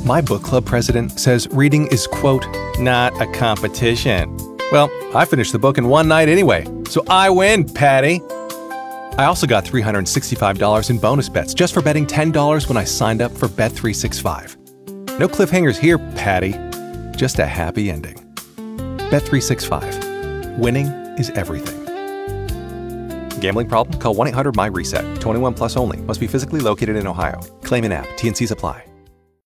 My book club president says reading is, quote, not a competition. Well, I finished the book in one night anyway, so I win, Patty. I also got $365 in bonus bets just for betting $10 when I signed up for Bet365. No cliffhangers here, Patty. Just a happy ending. Bet365. Winning is everything. Gambling problem? Call 1-800-MY-RESET. 21 plus only. Must be physically located in Ohio. Claim in app. T&Cs apply.